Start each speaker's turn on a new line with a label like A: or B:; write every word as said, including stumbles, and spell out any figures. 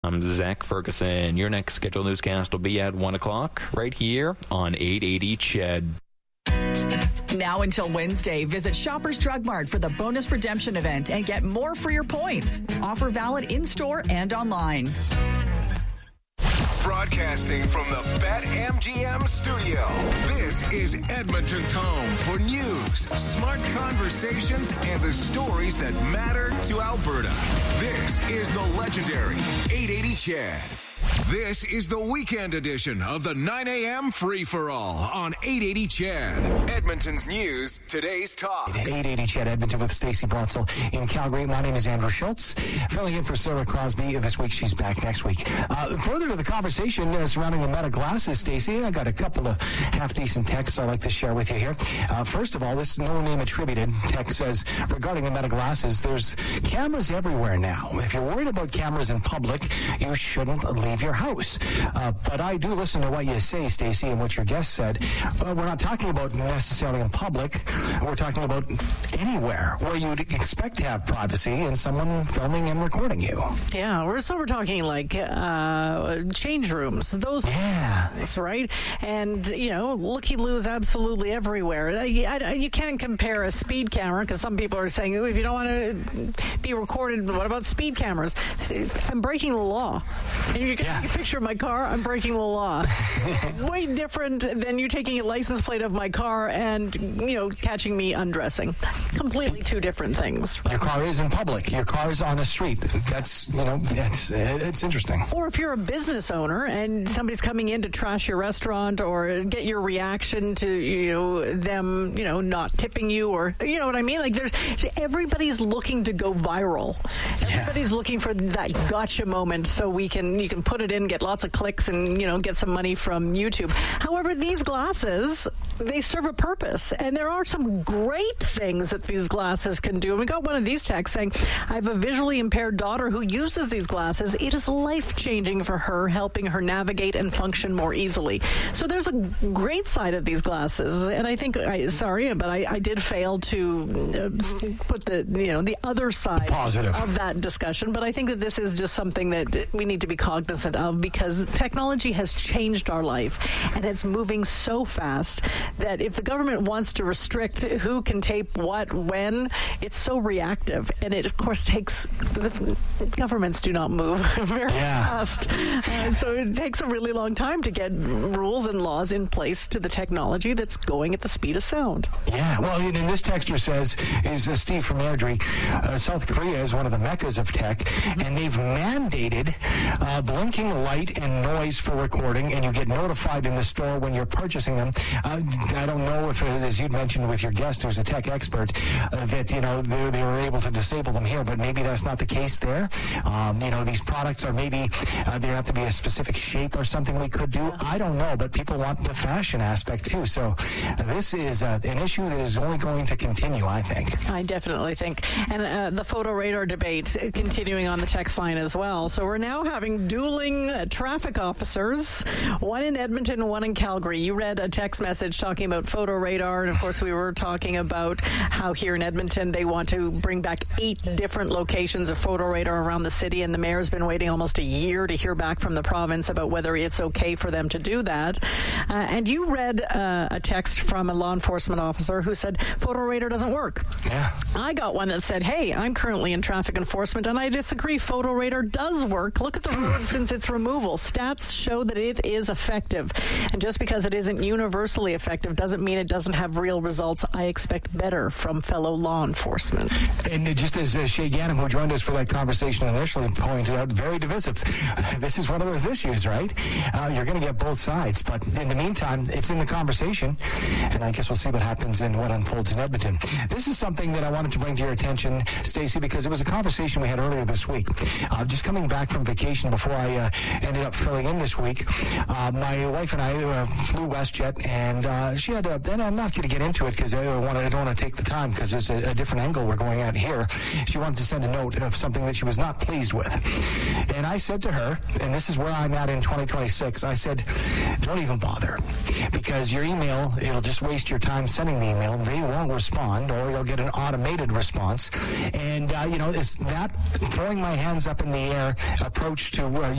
A: I'm Zach Ferguson. Your next scheduled newscast will be at one o'clock right here on eight eighty C H E D.
B: Now until Wednesday, visit Shoppers Drug Mart for the bonus redemption event and get more for your points. Offer valid in-store and online.
C: Broadcasting from the BetMGM studio, this is Edmonton's home for news, smart conversations, and the stories that matter to Alberta. This is the legendary eight eighty C H E D. This is the weekend edition of the nine a.m. free-for-all on eight eighty C H E D. Edmonton's news, today's talk.
D: eight eighty C H E D Edmonton with Stacey Brotzel in Calgary. My name is Andrew Schultz. Filling in for Sarah Crosby this week. She's back next week. Uh, further to the conversation uh, surrounding the Meta glasses, Stacey, I got a couple of half-decent texts I'd like to share with you here. Uh, first of all, this no name attributed text says, regarding the Meta glasses, there's cameras everywhere now. If you're worried about cameras in public, you shouldn't leave your house. Uh, but I do listen to what you say, Stacey, and what your guest said. Uh, we're not talking about necessarily in public. We're talking about anywhere where you'd expect to have privacy and someone filming and recording you.
E: Yeah, we're so we're talking like uh, change rooms, those
D: yeah.
E: things, right? And, you know, looky-loos absolutely everywhere. I, I, you can't compare a speed camera, because some people are saying, if you don't want to be recorded, what about speed cameras? I'm breaking the law. And you can
D: yeah.
E: take a picture of my car, I'm breaking the law. Way different than you taking a license plate of my car and, you know, catching me undressing. Completely two different things.
D: Your car is in public. Your car is on the street. That's, you know, it's, it's interesting.
E: Or if you're a business owner and somebody's coming in to trash your restaurant or get your reaction to, you know, them, you know, not tipping you, or, you know what I mean? Like, there's, everybody's looking to go viral. Everybody's yeah. looking for that gotcha moment so we can, you can put it in, get lots of clicks, and, you know, get some money from YouTube. However, these glasses, they serve a purpose, and there are some great things that these glasses can do. And we got one of these texts saying, I have a visually impaired daughter who uses these glasses. It is life-changing for her, helping her navigate and function more easily. So there's a great side of these glasses, and I think, I, sorry, but I, I did fail to uh, put the, you know, the other side
D: Positive.
E: of that discussion. But I think that this is just something that we need to be cognizant of, because technology has changed our life, and it's moving so fast that if the government wants to restrict who can tape what, when, it's so reactive. And it, of course, takes, the governments do not move very
D: yeah.
E: fast. Uh, so it takes a really long time to get rules and laws in place to the technology that's going at the speed of sound.
D: Yeah, well, and this texter says, is uh, Steve from Airdrie, uh, South Korea is one of the meccas of tech, mm-hmm. and they've mandated uh, blinking light and noise for recording, and you get notified in the store when you're purchasing them. Uh, I don't know if, uh, as you mentioned with your guest, who's a tech expert, uh, that, you know, they, they were able to disable them here, but maybe that's not the case there. Um, you know, these products are maybe, uh, there have to be a specific shape or something we could do. I don't know, but people want the fashion aspect too. So uh, this is uh, an issue that is only going to continue, I think.
E: I definitely think. And uh, the photo radar debate continuing on the text line as well. So we're now having dueling uh, traffic officers, one in Edmonton, one in Calgary. You read a text message talking about photo radar, and of course we were talking about how here in Edmonton they want to bring back eight different locations of photo radar around the city, and the mayor's been waiting almost a year to hear back from the province about whether it's okay for them to do that. Uh, and you read uh, a text from a law enforcement officer who said photo radar doesn't work.
D: Yeah.
E: I got one that said, hey, I'm currently in traffic enforcement and I disagree. Photo radar does work. Look at the road since its removal. Stats show that it is effective. And just because it isn't universally effective doesn't mean it doesn't have real results. I expect better from fellow law enforcement.
D: And just as uh, Shay Ganem, who joined us for that conversation initially, pointed out, very divisive. This is one of those issues, right? Uh, you're going to get both sides. But in the meantime, it's in the conversation. And I guess we'll see what happens and what unfolds in Edmonton. This is something that I wanted to bring to your attention, Stacey, because it was a conversation we had earlier this week. Uh, just coming back from vacation before I uh, ended up filling in this week. Uh, my wife and I uh, flew WestJet, and uh, she had a, and I'm not going to get into it because I, wanna, I don't want to take the time because there's a, a different angle we're going at here. She wanted to send a note of something that she was not pleased with. And I said to her, and this is where I'm at in twenty twenty-six, I said, don't even bother, because your email, it'll just waste your time sending the email. They won't respond, or you'll get an automated response. And, uh, you know, it's that throwing my hands up in the air approach to uh,